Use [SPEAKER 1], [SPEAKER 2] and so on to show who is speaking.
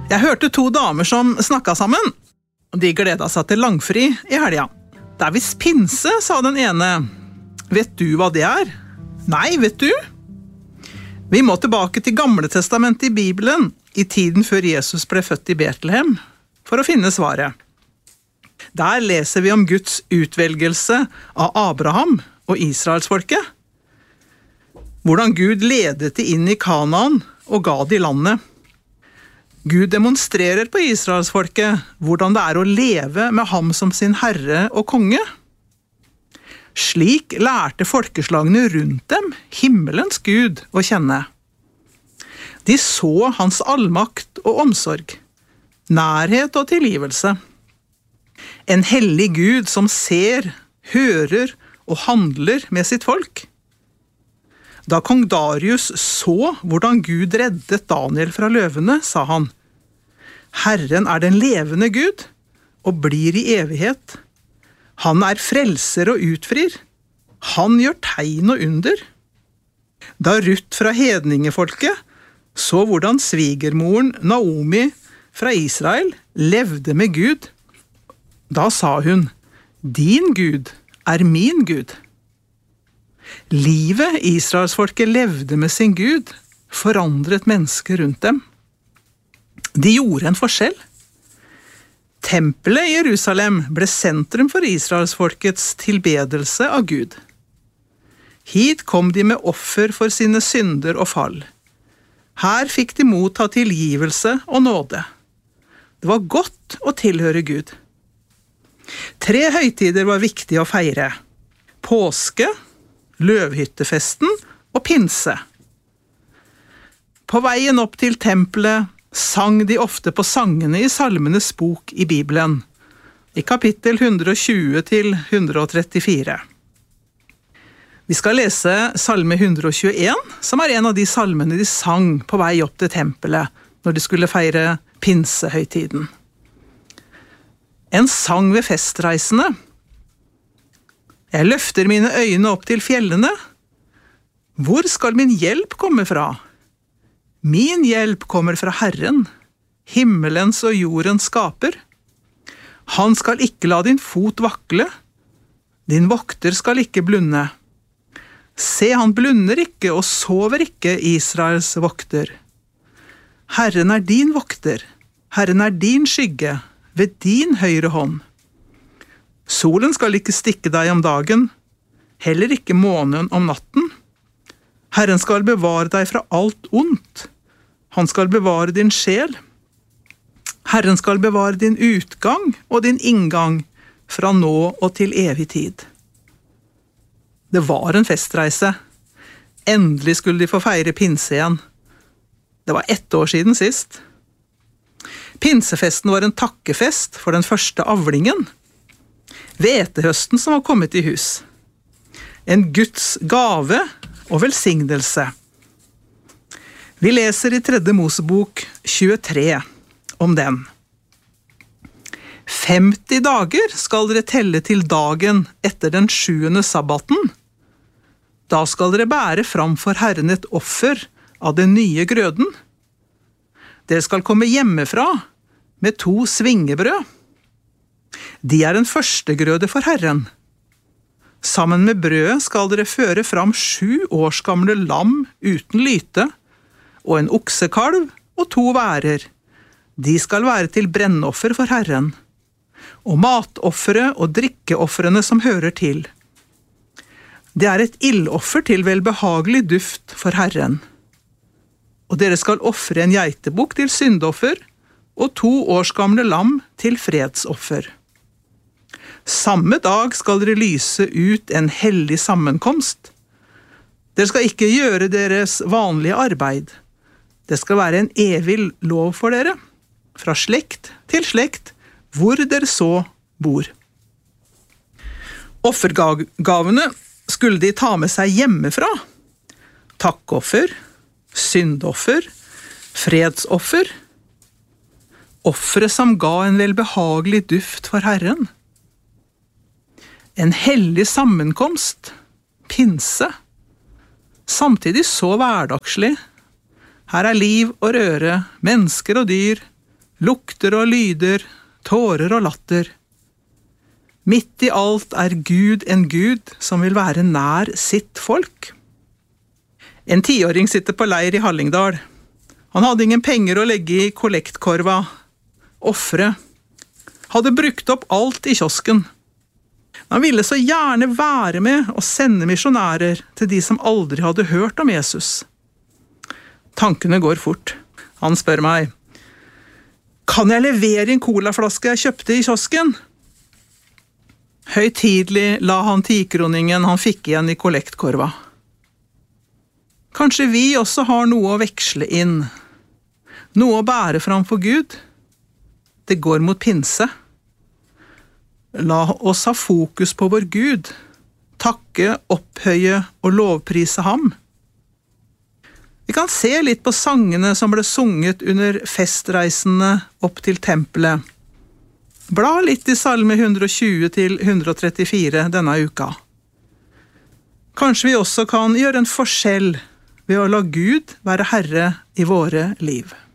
[SPEAKER 1] Jeg hørte to damer som snakket sammen. De gledet seg til langfri i helga. Det er visst pinse, sa den ene. Vet du hva det er? Nei, vet du? Vi må tilbake til Gamle Testamentet i Bibelen, i tiden før Jesus ble født i Betlehem, for å finne svaret. Der leser vi om Guds utvelgelse av Abraham og Israelsfolket. Hvordan Gud ledet de inn i Kanaan og ga de landet. Gud demonstrerer på Israelsfolket hvordan det er å leve med ham som sin herre og konge. Slik lærte folkeslagene rundt dem himmelens Gud å kjenne. De så hans allmakt og omsorg, nærhet og tilgivelse. En hellig Gud som ser, hører og handler med sitt folk. Da kong Darius så hvordan Gud reddet Daniel fra løvene, sa han: Herren er den levende Gud, og blir i evighet. Han er frelser og utfrir. Han gjør tegn og under. Da Ruth fra hedningefolket så hvordan svigermoren Naomi fra Israel levde med Gud, da sa hun: Din Gud er min Gud. Livet Israelsfolket levde med sin Gud forandret mennesker rundt dem. De gjorde en forskjell. Tempelet i Jerusalem ble sentrum for Israelsfolkets tilbedelse av Gud. Hit kom de med offer for sine synder og fall. Her fikk de motta tilgivelse og nåde. Det var godt å tilhøre Gud. 3 høytider var viktige å feire: påske, løvhyttefesten og pinse. På veien opp til tempelet sang de ofte på sangene i Salmenes bok i Bibelen, i kapittel 120 til 134. Vi skal lese Salme 121, som er en av de salmene de sang på vei opp til tempelet når de skulle feire pinsehøytiden. En sang ved festreisene. Jeg løfter mine øyne opp til fjellene. Hvor skal min hjelp komme fra? Min hjelp kommer fra Herren, himmelens og jordens skaper. Han skal ikke la din fot vakle. Din vokter skal ikke blunde. Se, han blunder ikke og sover ikke, Israels vokter. Herren er din vokter. Herren er din skygge, ved din høyre hånd. Solen skal ikke stikke deg om dagen, heller ikke månen om natten. Herren skal bevare deg fra alt ondt. Han skal bevare din sjel. Herren skal bevare din utgang og din inngang fra nå og til evig tid. Det var en festreise. Endelig skulle de få feire pinse igjen. Det var 1 år siden sist. Pinsefesten var en takkefest for den første avlingen. Hvetehøsten som var kommet i hus. En Guds gave og velsignelse. Vi leser i 3. Mosebok 23 om den. 50 dager skal dere telle til dagen etter den 7. sabbaten. Da skal dere bære fram for Herren et offer av den nye grøden. Dere skal komme hjemmefra med 2 svingebrød. De er en førstegrøde for Herren. Sammen med brødet skal dere føre fram 7 års gamle lam uten lyte, og en oksekalv og 2 værer. De skal være til brennoffer for Herren, og matoffere og drikkeofferene som hører til. Det er et ildoffer til velbehagelig duft for Herren. Og dere skal offre en geitebukk til syndoffer, og 2 års gamle lam til fredsoffer. Samme dag skal dere lyse ut en hellig sammenkomst. Dere skal ikke gjøre deres vanlige arbeid. Det skal være en evig lov for dere, fra slekt til slekt, hvor dere så bor. Offergavene skulle de ta med seg hjemmefra. Takkoffer, syndoffer, fredsoffer. Offere som ga en velbehagelig duft for Herren. En hellig sammenkomst, pinse. Samtidig så hverdagslig. Her er liv og røre, mennesker og dyr, Lukter og lyder, tårer og latter. Midt i alt er Gud en Gud som vil være nær sitt folk. En 10-åring sitter på leir i Hallingdal. Han hadde ingen penger å legge i kollektkorva. Offre. Hadde brukt opp alt i kiosken. Han ville så gjerne være med og sende misjonærer til de som aldri hadde hørt om Jesus. Tankene går fort. Han spør meg, «Kan jeg levere en colaflaske jeg kjøpte i kiosken?» Høytidelig la han 10-kroningen han fikk igjen i kollektkorva. Kanskje vi også har noe å veksle inn, noe å bære fram for Gud. Det går mot pinse. La oss ha fokus på vår Gud, takke, opphøye og lovprise ham. Vi kan se litt på sangene som ble sunget under festreisene opp til tempelet. Bla litt i salme 120 til 134 denne uka. Kanskje vi også kan gjøre en forskjell ved å la Gud være herre i våre liv.